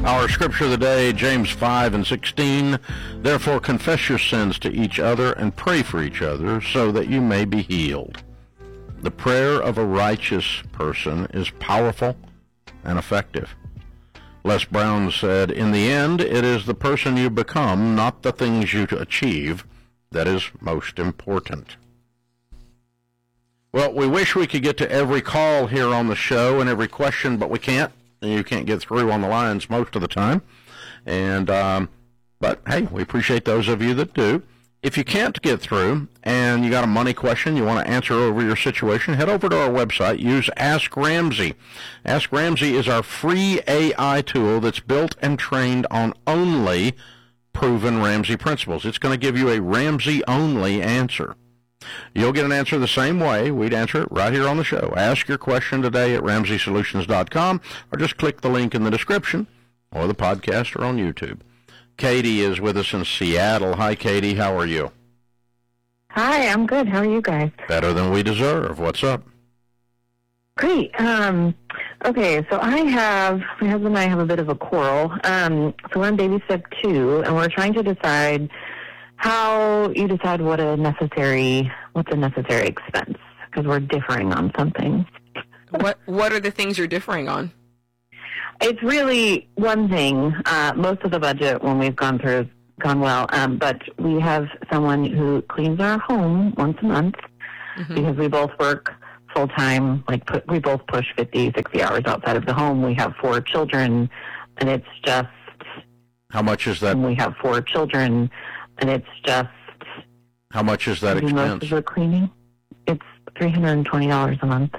Our scripture of the day, James 5:16. Therefore confess your sins to each other and pray for each other so that you may be healed. The prayer of a righteous person is powerful and effective. Les Brown said, in the end, it is the person you become, not the things you achieve, that is most important. Well, we wish we could get to every call here on the show and every question, but we can't. And you can't get through on the lines most of the time. And but, hey, we appreciate those of you that do. If you can't get through and you got a money question you want to answer over your situation, head over to our website. Use Ask Ramsey. Ask Ramsey is our free AI tool that's built and trained on only proven Ramsey principles. It's going to give you a Ramsey-only answer. You'll get an answer the same way. We'd answer it right here on the show. Ask your question today at RamseySolutions.com or just click the link in the description or the podcast or on YouTube. Katie is with us in Seattle. Hi, Katie. How are you? Hi, I'm good. How are you guys? Better than we deserve. What's up? Great. Okay, so my husband and I have a bit of a quarrel. So we're on baby step 2, and we're trying to decide how you decide what's a necessary expense, because we're differing on something. What are the things you're differing on? It's really one thing. Most of the budget when we've gone through has gone well, but we have someone who cleans our home once a month because we both work full-time. We both push 50, 60 hours outside of the home. We have 4 children, and it's just... How much is that? We have 4 children, and it's just... How much is that expense? Most of the cleaning. It's $320 a month.